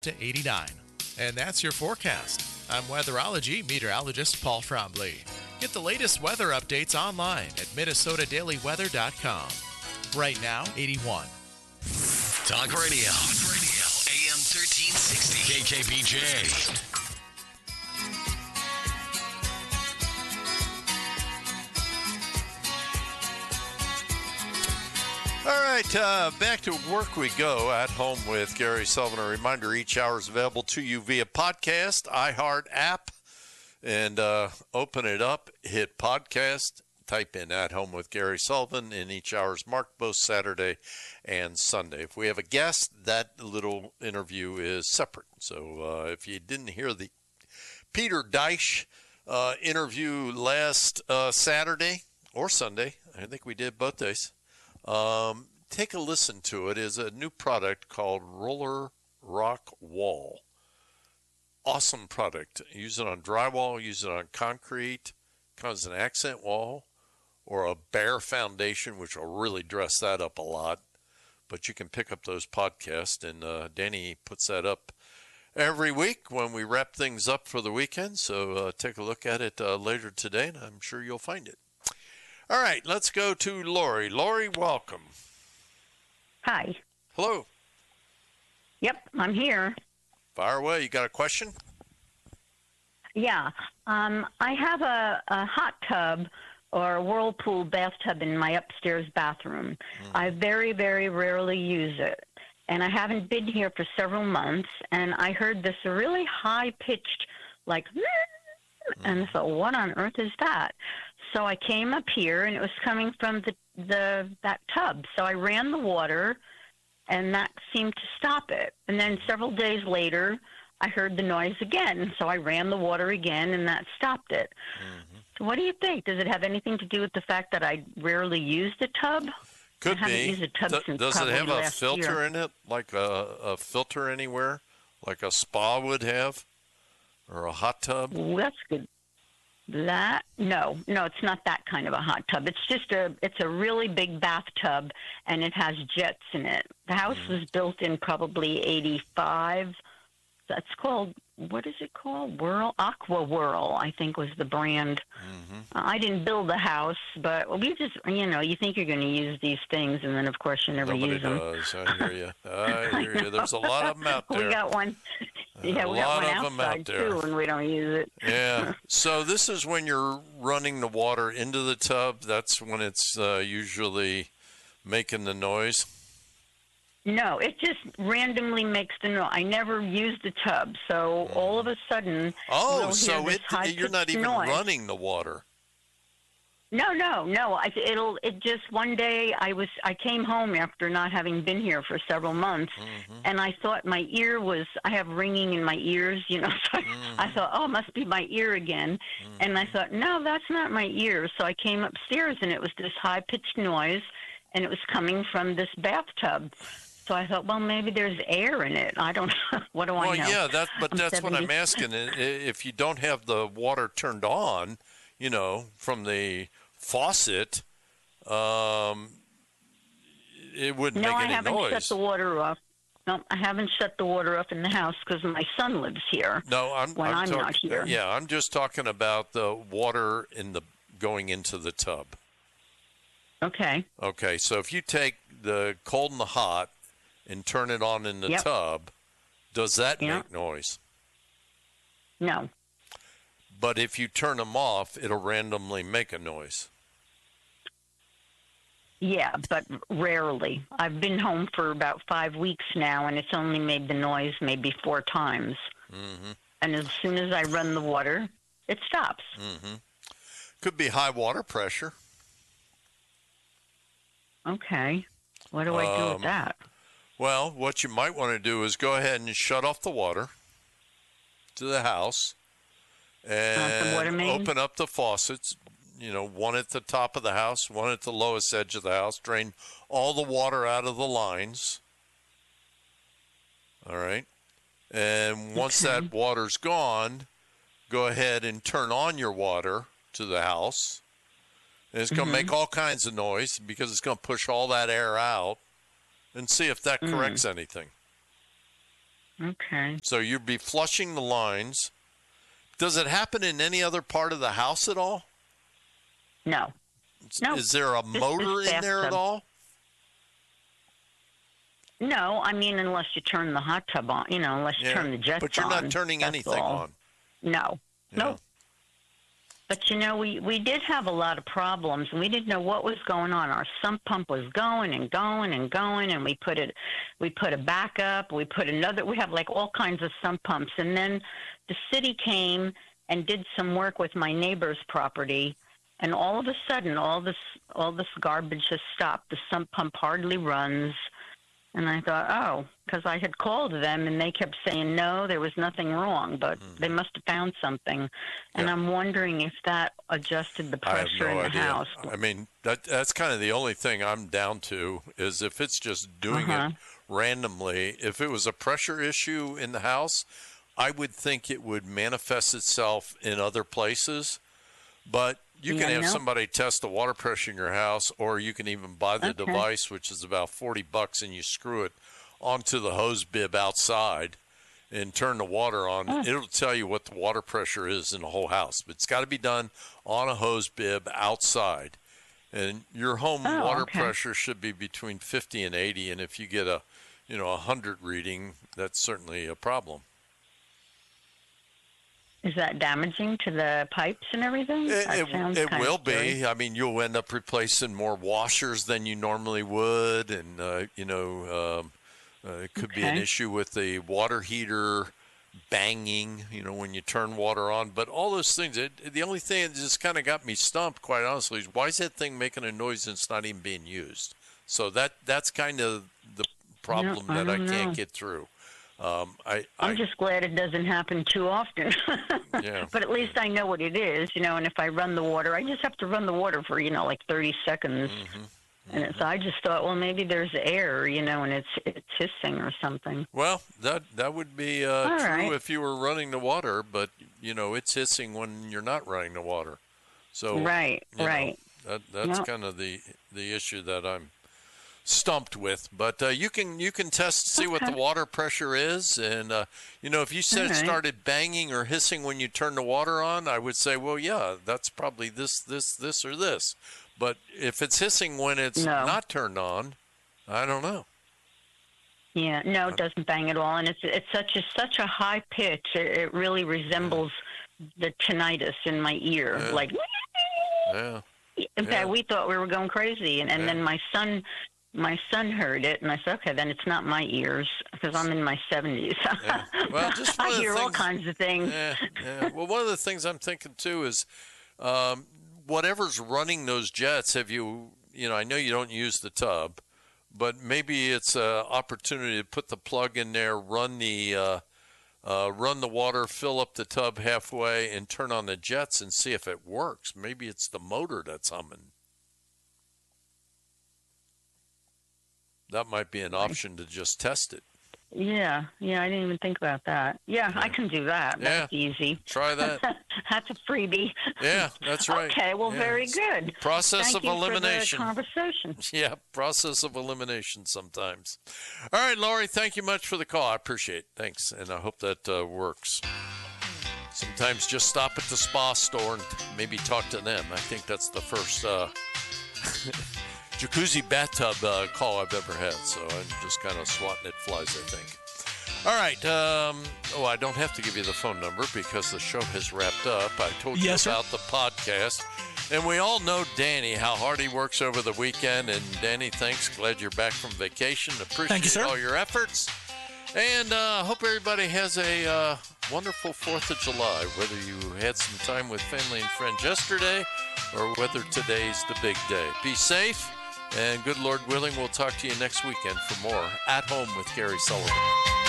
to 89. And that's your forecast. I'm weatherology meteorologist Paul Trombley. Get the latest weather updates online at minnesotadailyweather.com. Right now, 81. Talk Radio. AM 1360. KKBJ. All right, back to work we go. At Home with Gary Sullivan. A reminder, each hour is available to you via podcast, iHeart app, and open it up, hit podcast, type in At Home with Gary Sullivan, and each hour is marked both Saturday and Sunday. If we have a guest, that little interview is separate. So if you didn't hear the Peter Deich interview last Saturday or Sunday, I think we did both days, take a listen to it. It's a new product called Roller Rock Wall. Awesome product. Use it on drywall, use it on concrete, comes an accent wall or a bare foundation, which will really dress that up a lot. But you can pick up those podcasts, and Danny puts that up every week when we wrap things up for the weekend. So take a look at it later today, and I'm sure you'll find it. All right, let's go to Lori. Lori, welcome. Hi. Hello. Yep, I'm here. Fire away. You got a question? Yeah. I have a hot tub or a whirlpool bathtub in my upstairs bathroom. I very, very rarely use it. And I haven't been here for several months, and I heard this really high-pitched, like, and I thought, what on earth is that? So I came up here, and it was coming from that tub. So I ran the water, and that seemed to stop it. And then several days later, I heard the noise again. So I ran the water again, and that stopped it. So what do you think? Does it have anything to do with the fact that I rarely use the tub? Could I haven't be. used a tub since Does it have a last filter year. in it, like a filter anywhere, like a spa would have, or a hot tub? Well, that's good. No, it's not that kind of a hot tub. It's just it's a really big bathtub, and it has jets in it. The house was built in probably 85. That's called, what is it called? Aqua Whirl, I think was the brand. I didn't build the house, but we just, you think you're going to use these things, and then, of course, you never Nobody use them. does. I hear you. I hear you. There's a lot of them out there. We got one. Yeah, we got one outside, too, and we don't use it. Yeah. So this is when you're running the water into the tub. That's when it's usually making the noise. No, it just randomly makes the noise. I never use the tub, so all of a sudden, we'll so hear this you're not even noise. running the water. No. It just one day I came home after not having been here for several months, and I thought my ear was. I have ringing in my ears, So I thought, oh, it must be my ear again, and I thought, no, that's not my ear. So I came upstairs, and it was this high pitched noise, and it was coming from this bathtub. So I thought, well, maybe there's air in it. I don't know. What do I know? Well, yeah, that's what I'm asking. If you don't have the water turned on, from the faucet, it wouldn't make any noise. No, I haven't shut the water off. No, I haven't shut the water off in the house because my son lives here. No, I'm not here. Yeah, I'm just talking about the water going into the tub. Okay. Okay, so if you take the cold and the hot and turn it on in the tub, does that make noise? No. But if you turn them off, it'll randomly make a noise. Yeah, but rarely. I've been home for about 5 weeks now, and it's only made the noise maybe 4 times. And as soon as I run the water, it stops. Could be high water pressure. Okay. What do I do with that? Well, what you might want to do is go ahead and shut off the water to the house and the water main? open up the faucets, one at the top of the house, one at the lowest edge of the house, drain all the water out of the lines. All right. And once that water's gone, go ahead and turn on your water to the house. And it's going to make all kinds of noise because it's going to push all that air out, and see if that corrects anything. Okay. So you'd be flushing the lines. Does it happen in any other part of the house at all? No. No. Is there a motor in there at bathtub. all? No, I mean, unless you turn the hot tub on, unless you turn the jets on. But you're not turning that's anything all. on. No. Yeah. Nope. But, we did have a lot of problems, and we didn't know what was going on. Our sump pump was going and going and going, and we put a backup, we have like all kinds of sump pumps. And then the city came and did some work with my neighbor's property, and all of a sudden, all this garbage has stopped. The sump pump hardly runs. And I thought, because I had called them, and they kept saying, no, there was nothing wrong, but they must have found something. And I'm wondering if that adjusted the pressure in the house. I mean, that's kind of the only thing I'm down to is if it's just doing it randomly. If it was a pressure issue in the house, I would think it would manifest itself in other places. But you can have somebody test the water pressure in your house, or you can even buy the device, which is about $40, and you screw it onto the hose bib outside and turn the water on. It'll tell you what the water pressure is in the whole house. But it's got to be done on a hose bib outside. And your home water pressure should be between 50 and 80. And if you get a 100 reading, that's certainly a problem. Is that damaging to the pipes and everything? It will be. I mean, you'll end up replacing more washers than you normally would, and it could be an issue with the water heater banging, when you turn water on. But all those things, the only thing that just kind of got me stumped, quite honestly, is why is that thing making a noise and it's not even being used? So that's kind of the problem that I can't get through. I'm just glad it doesn't happen too often. But at least I know what it is, and if I run the water, I just have to run the water for, like 30 seconds. And so I just thought, well, maybe there's air, and it's hissing or something. Well, that would be true if you were running the water, but, it's hissing when you're not running the water. So Right. That's kind of the issue that I'm stumped with. But you can test, see what the water pressure is, and if you said it started banging or hissing when you turn the water on, I would say, well, yeah, that's probably this or this. But if it's hissing when it's not turned on, I don't know. Yeah, no, it doesn't bang at all, and it's such a high pitch. It really resembles the tinnitus in my ear, like. Yeah. In fact, we thought we were going crazy, and then my son heard it, and I said, okay, then it's not my ears, because I'm in my 70s. Well, just I hear all kinds of things. Well, one of the things I'm thinking, too, is whatever's running those jets, I know you don't use the tub, but maybe it's an opportunity to put the plug in there, run the water, fill up the tub halfway, and turn on the jets and see if it works. Maybe it's the motor that's humming. That might be an option to just test it. Yeah, I didn't even think about that. Yeah, I can do that. That's easy. Try that. That's a freebie. Yeah, that's right. Okay, well, very good. Process Thank of elimination. For the conversation. Yeah, process of elimination sometimes. All right, Lori, thank you much for the call. I appreciate it. Thanks, and I hope that works. Sometimes just stop at the spa store and maybe talk to them. I think that's the first jacuzzi bathtub call I've ever had, so I'm just kind of swatting at flies, I think. All right. I don't have to give you the phone number because the show has wrapped up. I told you about the podcast. And we all know Danny, how hard he works over the weekend. And Danny, thanks. Glad you're back from vacation. Appreciate all your efforts. And hope everybody has a wonderful 4th of July, whether you had some time with family and friends yesterday or whether today's the big day. Be safe. And good Lord willing, we'll talk to you next weekend for more At Home with Gary Sullivan.